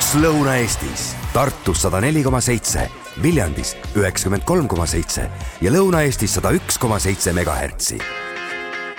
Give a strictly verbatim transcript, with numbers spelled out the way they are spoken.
pluss Lõuna-Eestis. Tartus sada neli koma seitse, Viljandis üheksakümmend kolm koma seitse ja Lõuna-Eestis sada üks koma seitse megahertsi.